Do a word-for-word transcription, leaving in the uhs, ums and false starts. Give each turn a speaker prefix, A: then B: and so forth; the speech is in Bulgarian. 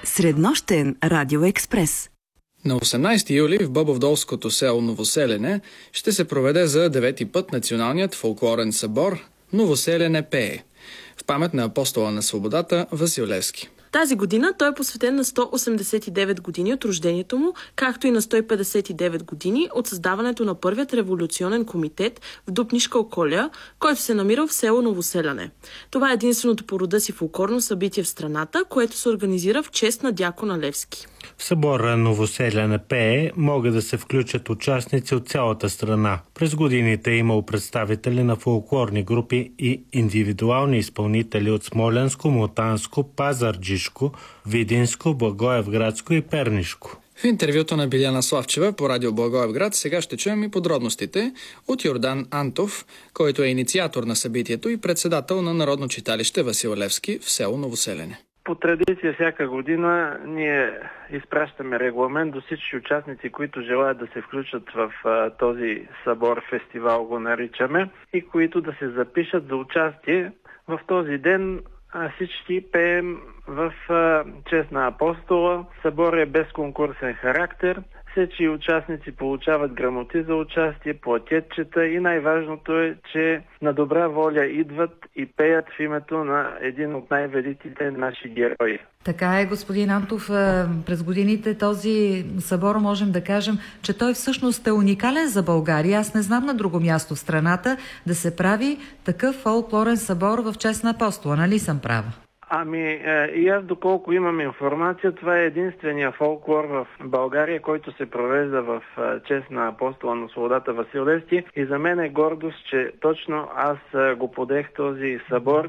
A: Среднощен радиоекспрес.
B: На осемнайсети юли в Бобовдолското село Новоселене ще се проведе за девети път националният фолклорен събор Новоселене пее в памет на апостола на свободата Васил Левски.
C: Тази година той е посветен на сто осемдесет и девет години от рождението му, както и на сто петдесет и девет години от създаването на първият революционен комитет в Дупнишка околия, който се намира в село Новоселяне. Това е единственото по рода си фолклорно събитие в страната, което се организира в чест на дякона Левски.
D: В събора Новоселяне пее могат да се включат участници от цялата страна. През годините е имал представители на фолклорни групи и индивидуални изпълнители от Смолянско, Мотанско, Пазарджишко, Видинско, Благоевградско и Пернишко.
B: В интервюто на Биляна Славчева по радио Благоевград сега ще чуем и подробностите от Йордан Антов, който е инициатор на събитието и председател на Народно читалище Васил Левски в село Новоселене.
E: По традиция всяка година ние изпращаме регламент до всички участници, които желаят да се включат в а, този събор, фестивал го наричаме, и които да се запишат за участие. В този ден а, всички пеем в а, чест на апостола. Събор е без конкурсен характер. Всички участници получават грамоти за участие, плакетчета и най-важното е, че на добра воля идват и пеят в името на един от най-великите наши герои.
F: Така е, господин Антов. През годините този събор можем да кажем, че той всъщност е уникален за България. Аз не знам на друго място в страната да се прави такъв фолклорен събор в чест на апостола. Нали съм права?
E: Ами и аз, доколко имам информация, това е единствения фолклор в България, който се провежда в чест на апостола на свободата Васил Левски. И за мен е гордост, че точно аз го подех този събор